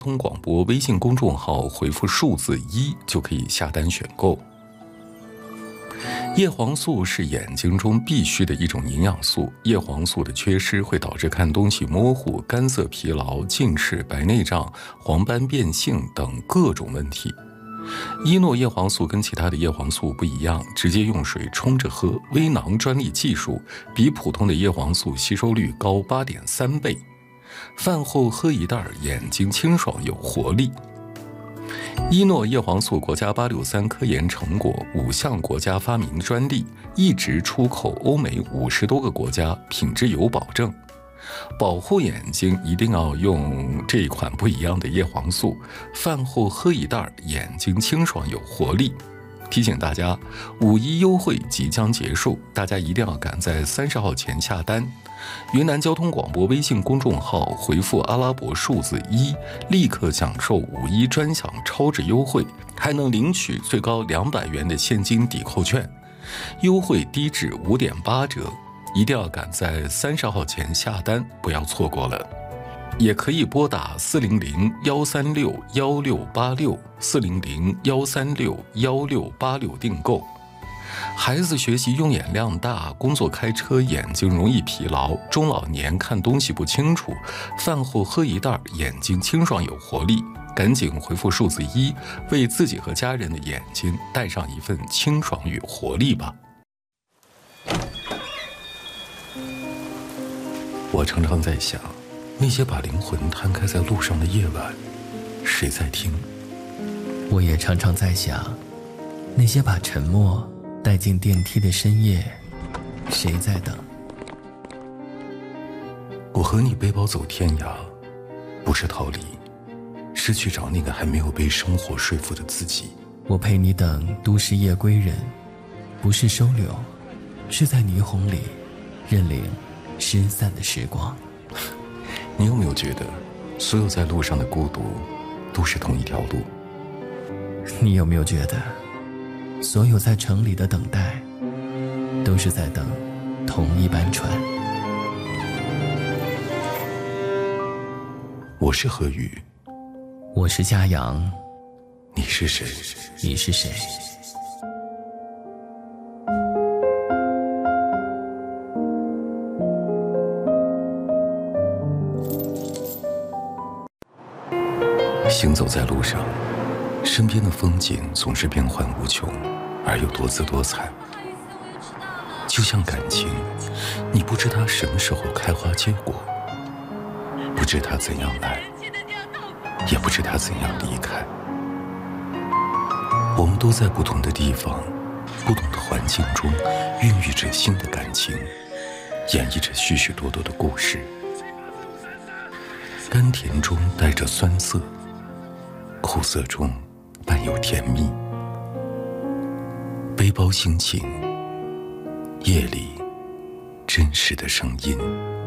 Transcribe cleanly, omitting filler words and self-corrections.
通广播微信公众号回复数字1就可以下单选购。叶黄素是眼睛中必须的一种营养素，叶黄素的缺失会导致看东西模糊、干涩疲劳、近视、白内障、黄斑变性等各种问题。伊诺叶黄素跟其他的叶黄素不一样，直接用水冲着喝，微囊专利技术，比普通的叶黄素吸收率高8.3倍。饭后喝一袋，眼睛清爽有活力。伊诺叶黄素国家863科研成果，5项国家发明专利，一直出口欧美50多个国家，品质有保证。保护眼睛一定要用这一款不一样的叶黄素，饭后喝一袋，眼睛清爽有活力。提醒大家，5·1优惠即将结束，大家一定要赶在30号前下单。云南交通广播微信公众号回复阿拉伯数字1，立刻享受5·1专享超值优惠，还能领取最高200元的现金抵扣券，优惠低至5.8折，一定要赶在30号前下单，不要错过了。也可以拨打400-136-1686，400-136-1686订购。孩子学习用眼量大，工作开车眼睛容易疲劳，中老年看东西不清楚，饭后喝一袋，眼睛清爽有活力。赶紧回复数字1，为自己和家人的眼睛带上一份清爽与活力吧。我常常在想，那些把灵魂摊开在路上的夜晚，谁在听？ 我也常常在想，那些把沉默带进电梯的深夜，谁在等？ 我和你背包走天涯，不是逃离，是去找那个还没有被生活说服的自己。 我陪你等都市夜归人，不是收留，是在霓虹里认领失散的时光。 你有没有觉得，所有在路上的孤独，都是同一条路？ 你有没有觉得，所有在城里的等待，都是在等同一班船？ 我是何宇， 我是嘉阳， 你是谁？ 你是谁？ 行走在路上，身边的风景总是变幻无穷，而又多姿多彩。就像感情，你不知它什么时候开花结果，不知它怎样来，也不知它怎样离开。我们都在不同的地方，不同的环境中，孕育着新的感情，演绎着许许多多的故事。甘甜中带着酸涩，苦涩中伴有甜蜜。背包心情，夜里真实的声音。